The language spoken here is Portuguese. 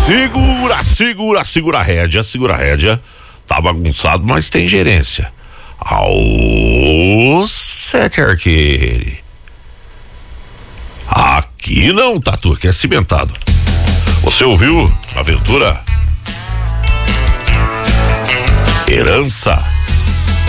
Segura a rédea. Tá bagunçado, mas tem gerência. Ao Sete Arqueire. Aqui não, Tatu, aqui é cimentado. Você ouviu, Aventura? Herança